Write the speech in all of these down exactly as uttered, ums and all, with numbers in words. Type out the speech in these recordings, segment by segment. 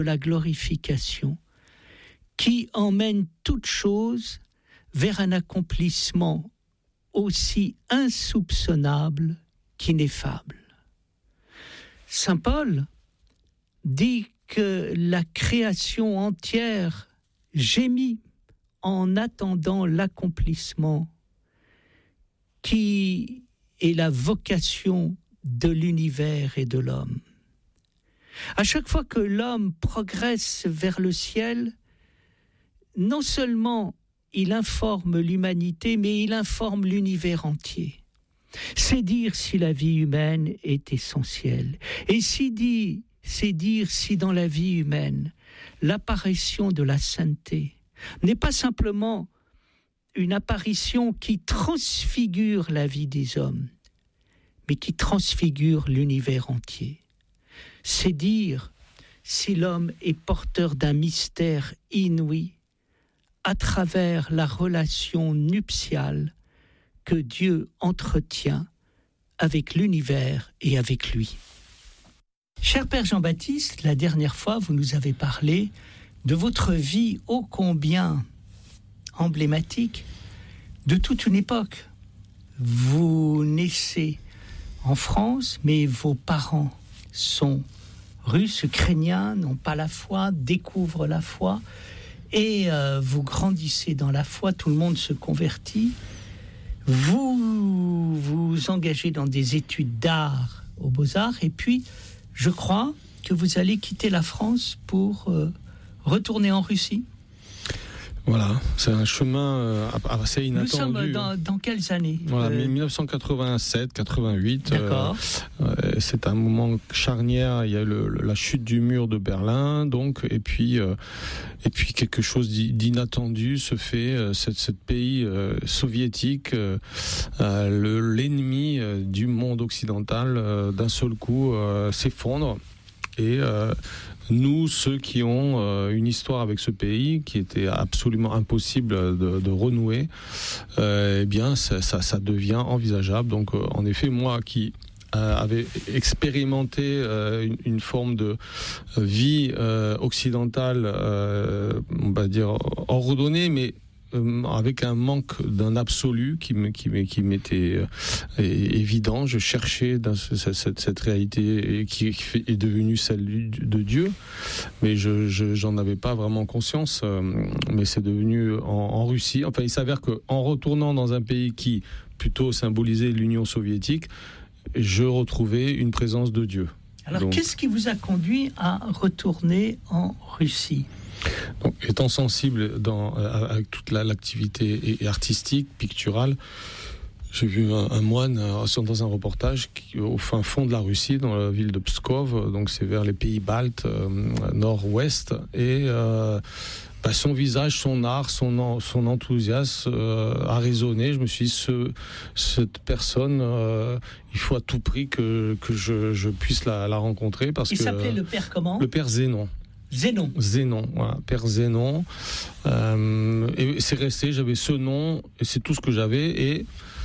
de la glorification qui emmène toute chose vers un accomplissement aussi insoupçonnable qu'ineffable. Saint Paul dit que la création entière gémit en attendant l'accomplissement qui est la vocation de l'univers et de l'homme. À chaque fois que l'homme progresse vers le ciel, non seulement il informe l'humanité, mais il informe l'univers entier. C'est dire si la vie humaine est essentielle. Et si dit, c'est dire si dans la vie humaine, l'apparition de la sainteté n'est pas simplement une apparition qui transfigure la vie des hommes, mais qui transfigure l'univers entier. C'est dire si l'homme est porteur d'un mystère inouï à travers la relation nuptiale que Dieu entretient avec l'univers et avec lui. Cher Père Jean-Baptiste, la dernière fois, vous nous avez parlé de votre vie ô combien emblématique de toute une époque. Vous naissez en France, mais vos parents sont russes, ukrainiens, n'ont pas la foi, découvrent la foi, et euh, vous grandissez dans la foi, tout le monde se convertit. Vous vous engagez dans des études d'art aux Beaux-Arts, et puis je crois que vous allez quitter la France pour euh, retourner en Russie. Voilà, c'est un chemin euh, assez inattendu. Nous sommes dans, dans quelles années ? Voilà, euh... dix-neuf cent quatre-vingt-sept quatre-vingt-huit. D'accord. Euh, euh, c'est un moment charnière. Il y a le, la chute du mur de Berlin, donc, et puis, euh, et puis quelque chose d'inattendu se fait. Euh, ce, ce pays euh, soviétique, euh, euh, le, l'ennemi euh, du monde occidental, euh, d'un seul coup, euh, s'effondre. Et euh, nous, ceux qui ont euh, une histoire avec ce pays, qui était absolument impossible de, de renouer, euh, eh bien, ça, ça, ça devient envisageable. Donc, euh, en effet, moi qui euh, avais expérimenté euh, une, une forme de vie euh, occidentale, euh, on va dire ordonnée, mais avec un manque d'un absolu qui, me, qui, qui m'était euh, évident. Je cherchais dans ce, cette, cette réalité qui est devenue celle de Dieu, mais je, je, j'en avais pas vraiment conscience. Euh, mais c'est devenu en, en Russie. Enfin, il s'avère qu'en retournant dans un pays qui plutôt symbolisait l'Union soviétique, je retrouvais une présence de Dieu. Alors, Donc, qu'est-ce qui vous a conduit à retourner en Russie ? Donc, étant sensible dans, avec toute la, l'activité artistique, picturale, j'ai vu un, un moine dans un reportage qui, au fin fond de la Russie, dans la ville de Pskov, donc c'est vers les pays baltes, euh, nord-ouest, et euh, bah, son visage, son art, son, son enthousiasme euh, a résonné. Je me suis dit, ce, cette personne, euh, il faut à tout prix que, que je, je puisse la, la rencontrer. Parce il que, s'appelait le père comment ? Le père Zénon. Zénon. Zénon, voilà, Père Zénon. Euh, et c'est resté, j'avais ce nom, et c'est tout ce que j'avais. Et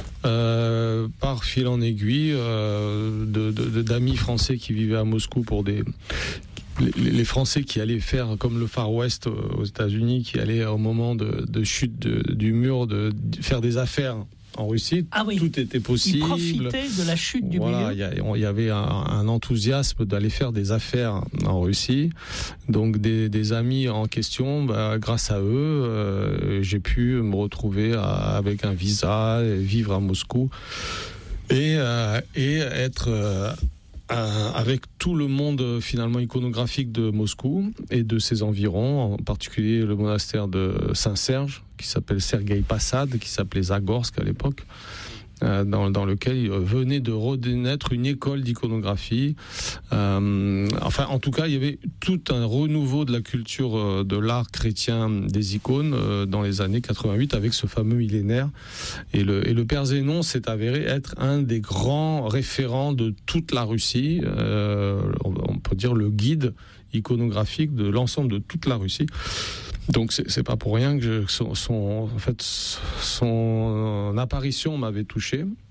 euh, par fil en aiguille, euh, de, de, d'amis français qui vivaient à Moscou pour des... Les, les Français qui allaient faire comme le Far West aux États-Unis, qui allaient au moment de, de chute de, du mur, de, de faire des affaires en Russie, ah oui. Tout était possible. Ils profitaient de la chute du voilà, milieu. Il y, y avait un, un enthousiasme d'aller faire des affaires en Russie. Donc des, des amis en question, bah, grâce à eux, euh, j'ai pu me retrouver à, avec un visa, et vivre à Moscou et, euh, et être... Euh, Euh, avec tout le monde finalement iconographique de Moscou et de ses environs, en particulier le monastère de Saint-Serge, qui s'appelle Sergueï Passad, qui s'appelait Zagorsk à l'époque, euh, dans, dans lequel venait de renaître une école d'iconographie. Euh, enfin, en tout cas, il y avait tout un renouveau de la culture euh, de l'art chrétien des icônes euh, dans les années quatre-vingt-huit avec ce fameux millénaire. Et le, et le père Zénon s'est avéré être un des grands référents de toute la Russie, euh, on peut dire le guide iconographique de l'ensemble de toute la Russie. Donc c'est, c'est pas pour rien que je, son, son, en fait, son apparition m'avait touché.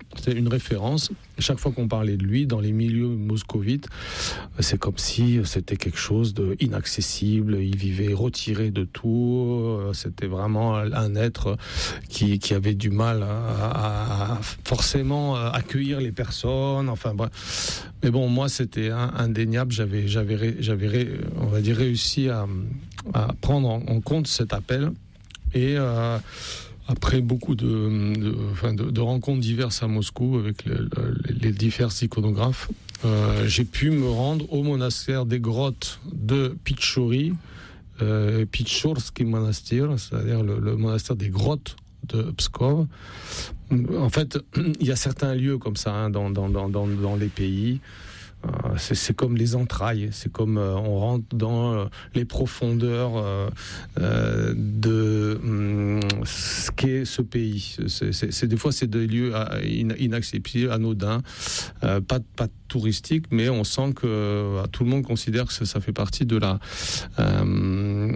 C'était une référence. Chaque fois qu'on parlait de lui dans les milieux moscovites, c'est comme si c'était quelque chose d'inaccessible. Il vivait retiré de tout. C'était vraiment un être qui, qui avait du mal à, à forcément accueillir les personnes. Enfin bref. Mais bon, moi, c'était indéniable. J'avais, j'avais, j'avais, on va dire, réussi à, à prendre en compte cet appel. Et euh, après beaucoup de, de, enfin de, de rencontres diverses à Moscou avec le, le, les divers iconographes, euh, j'ai pu me rendre au monastère des grottes de Pitchory, euh, Pitchorsky monastère, c'est-à-dire le, le monastère des grottes de Pskov. En fait, il y a certains lieux comme ça hein, dans, dans, dans, dans, dans les pays. C'est, c'est comme les entrailles, c'est comme euh, on rentre dans euh, les profondeurs euh, euh, de euh, ce qu'est ce pays. C'est, c'est, c'est, des fois, c'est des lieux inaccessibles, anodins, euh, pas, pas touristiques, mais on sent que euh, tout le monde considère que ça, ça fait partie de la euh,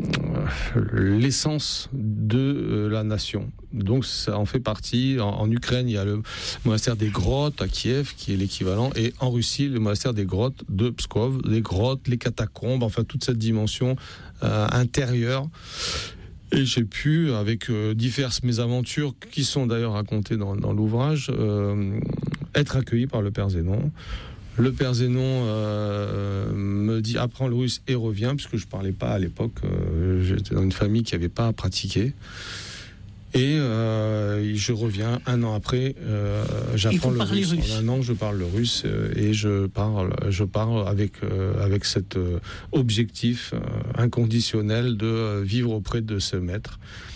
l'essence de euh, la nation. Donc ça en fait partie. En, en Ukraine, il y a le monastère des grottes à Kiev, qui est l'équivalent, et en Russie, le monastère des grottes de Pskov, les grottes, les catacombes, enfin toute cette dimension euh, intérieure. Et j'ai pu, avec euh, diverses mésaventures, qui sont d'ailleurs racontées dans, dans l'ouvrage, euh, être accueilli par le père Zénon. Le père Zénon euh, me dit apprends le russe et reviens, puisque je ne parlais pas à l'époque. Euh, j'étais dans une famille qui n'avait pas à pratiquer. Et euh, je reviens un an après, euh, j'apprends le russe. russe. En un an, je parle le russe euh, et je parle, je parle avec euh, avec cet euh, objectif euh, inconditionnel de euh, vivre auprès de ce maître.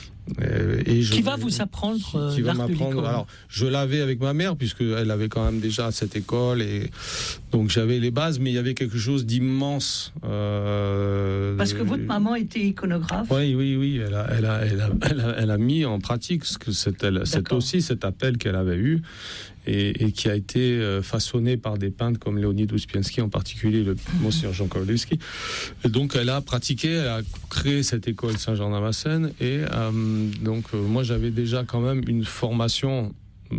Et je, qui va vous apprendre qui, qui va m'apprendre. Alors, je l'avais avec ma mère puisque elle avait quand même déjà cette école et donc j'avais les bases, mais il y avait quelque chose d'immense. Euh, Parce que votre maman était iconographe. Oui, oui, oui. Elle a, elle a, elle a, elle a, elle a mis en pratique ce que c'est, elle, c'est aussi cet appel qu'elle avait eu. Et, et qui a été façonné par des peintres comme Léonid Ouspiansky, en particulier le Monsieur Jean Kowalewski. Et donc elle a pratiqué, elle a créé cette école Saint-Jean-Damascène. Et euh, donc euh, moi j'avais déjà quand même une formation euh,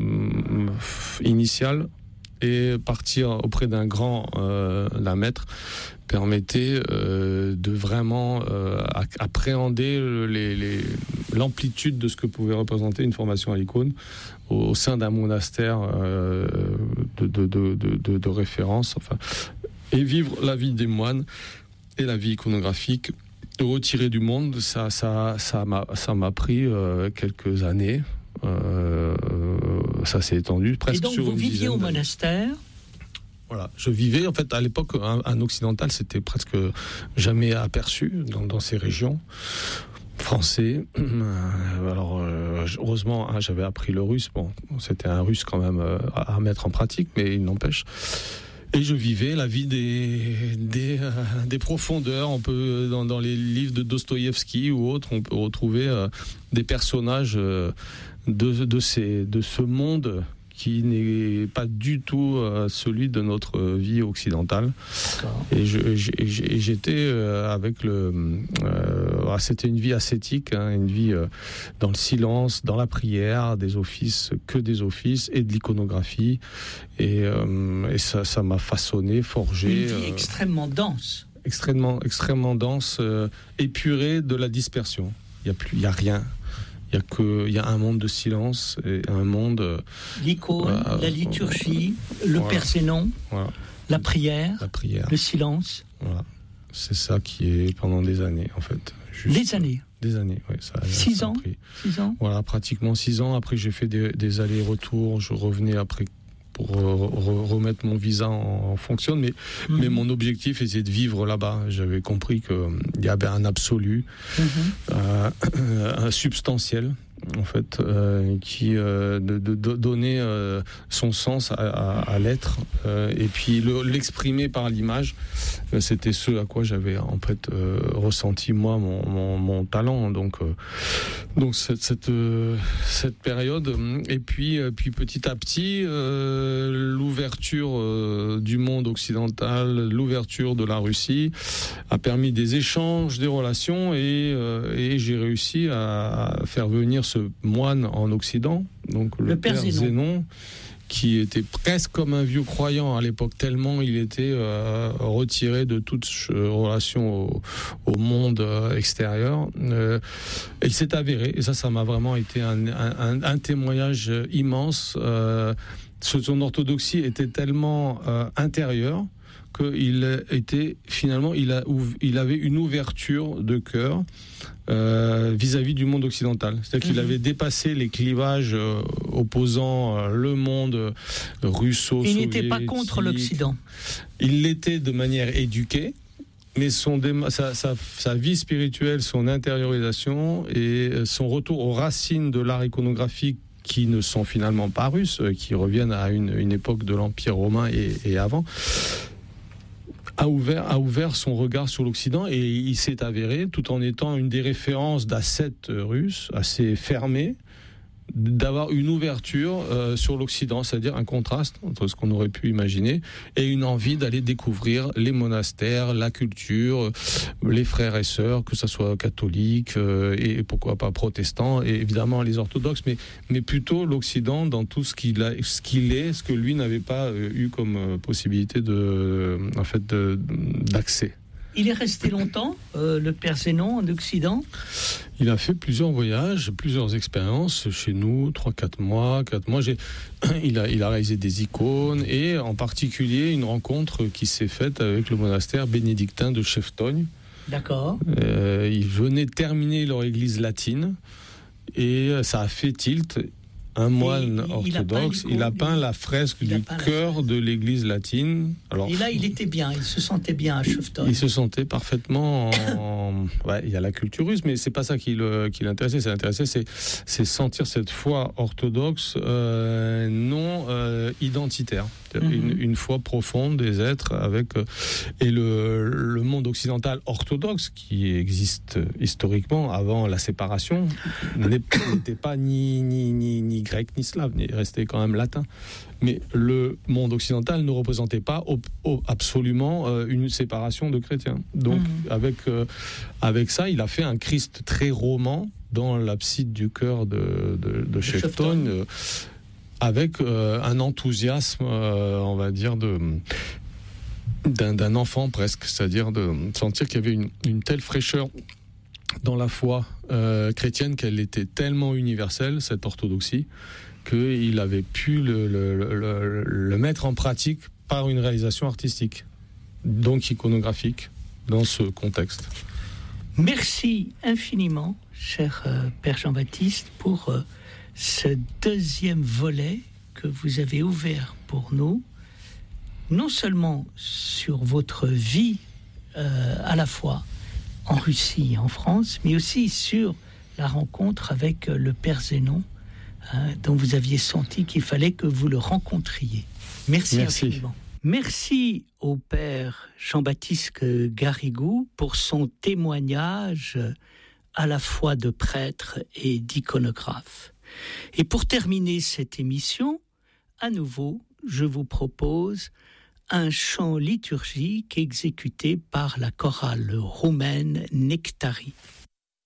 initiale, et partir auprès d'un grand, euh, d'un maître, permettait euh, de vraiment euh, appréhender les, les, l'amplitude de ce que pouvait représenter une formation à l'icône au, au sein d'un monastère euh, de, de, de, de, de référence, enfin, et vivre la vie des moines et la vie iconographique retirée du monde. Ça, ça, ça m'a, ça m'a pris euh, quelques années. Euh, ça s'est étendu presque sur une dizaine d'années. Et donc vous viviez au monastère ? Voilà, je vivais, en fait, à l'époque, un, un occidental, c'était presque jamais aperçu dans, dans ces régions. Français. Alors, euh, heureusement, hein, j'avais appris le russe. Bon, c'était un russe quand même euh, à, à mettre en pratique, mais il n'empêche. Et je vivais la vie des, des, euh, des profondeurs. On peut, dans, dans les livres de Dostoïevski ou autres, on peut retrouver euh, des personnages euh, de, de, ces, de ce monde qui n'est pas du tout euh, celui de notre vie occidentale. D'accord. Et je, j'ai, j'étais euh, avec le... Euh, c'était une vie ascétique, hein, une vie euh, dans le silence, dans la prière, des offices, que des offices, et de l'iconographie. Et, euh, et ça, ça m'a façonné, forgé. Une vie euh, extrêmement dense. Extrêmement, extrêmement dense, euh, épurée de la dispersion. Il n'y a plus, il n'y a rien. Il y a que, il y a un monde de silence et un monde. L'icône, euh, la liturgie, le voilà. Père Zénon, voilà. la prière, la prière, le silence. Voilà, c'est ça qui est pendant des années en fait. Juste des années. Des années, oui. Ça, six ça ans. Pris. Six ans. Voilà, pratiquement six ans. Après, j'ai fait des, des allers-retours. Je revenais après pour re- remettre mon visa en, en fonction, mais, mmh. mais mon objectif était de vivre là-bas. J'avais compris qu'il y avait un absolu, mmh. euh, un substantiel, en fait, euh, qui euh, de, de, de donner euh, son sens à, à, à l'être, euh, et puis le, l'exprimer par l'image. Euh, c'était ce à quoi j'avais en fait euh, ressenti moi mon, mon, mon talent. Donc, euh, donc cette cette, euh, cette période, et puis euh, puis petit à petit euh, l'ouverture euh, du monde occidental, l'ouverture de la Russie a permis des échanges, des relations, et, euh, et j'ai réussi à faire venir ce moine en Occident, donc le, le père, père Zénon. Zénon, qui était presque comme un vieux croyant à l'époque, tellement il était euh, retiré de toute relation au, au monde extérieur. Euh, et il s'est avéré, et ça, ça m'a vraiment été un, un, un témoignage immense. Euh, son orthodoxie était tellement euh, intérieure qu'il était finalement, il, a, il avait une ouverture de cœur euh, vis-à-vis du monde occidental. C'est-à-dire qu'il mmh. avait dépassé les clivages euh, opposant euh, le monde euh, russo-soviétique. Il n'était pas contre l'Occident. Il l'était de manière éduquée, mais son déma- sa, sa, sa vie spirituelle, son intériorisation et son retour aux racines de l'art iconographique qui ne sont finalement pas russes, qui reviennent à une, une époque de l'Empire romain et, et avant, a ouvert, a ouvert son regard sur l'Occident, et il s'est avéré, tout en étant une des références d'ascètes russes, assez fermées, d'avoir une ouverture euh, sur l'Occident, c'est-à-dire un contraste entre ce qu'on aurait pu imaginer et une envie d'aller découvrir les monastères, la culture, les frères et sœurs, que ce soit catholiques euh, et pourquoi pas protestants, et évidemment les orthodoxes, mais, mais plutôt l'Occident dans tout ce qu'il, a, ce qu'il est, ce que lui n'avait pas euh, eu comme euh, possibilité de, en fait, de, d'accès. Il est resté longtemps, euh, le père Zénon, en Occident ? Il a fait plusieurs voyages, plusieurs expériences chez nous, trois quatre mois, quatre mois. J'ai, il, a, il a réalisé des icônes, et en particulier une rencontre qui s'est faite avec le monastère bénédictin de Cheftogne. D'accord. Euh, ils venaient terminer leur église latine, et ça a fait tilt. Un moine et orthodoxe, il a, il a peint la fresque du cœur de l'église latine. Alors, et là, il était bien, il se sentait bien à Cheftogne. Il se sentait parfaitement en... Ouais, il y a la culture russe, mais c'est pas ça qui, le, qui l'intéressait. C'est l'intéressait, c'est, c'est sentir cette foi orthodoxe euh, non euh, identitaire. Mm-hmm. Une, une foi profonde des êtres avec... Euh, et le, le monde occidental orthodoxe, qui existe historiquement avant la séparation, n'était pas ni, ni, ni, ni grec ni slave, il restait quand même latin. Mais le monde occidental ne représentait pas au, au, absolument euh, une séparation de chrétiens. Donc mmh. avec, euh, avec ça, il a fait un Christ très roman dans l'abside du chœur de, de, de Cheftogne, euh, avec euh, un enthousiasme, euh, on va dire, de... D'un, d'un enfant presque, c'est-à-dire de sentir qu'il y avait une, une telle fraîcheur dans la foi euh, chrétienne, qu'elle était tellement universelle, cette orthodoxie, qu'il avait pu le, le, le, le mettre en pratique par une réalisation artistique, donc iconographique, dans ce contexte. Merci infiniment, cher euh, Père Jean-Baptiste, pour euh, ce deuxième volet que vous avez ouvert pour nous, non seulement sur votre vie euh, à la fois en Russie et en France, mais aussi sur la rencontre avec le Père Zénon, hein, dont vous aviez senti qu'il fallait que vous le rencontriez. Merci, Merci. infiniment. Merci au Père Jean-Baptiste Garrigou pour son témoignage à la fois de prêtre et d'iconographe. Et pour terminer cette émission, à nouveau, je vous propose un chant liturgique exécuté par la chorale roumaine Nectarii.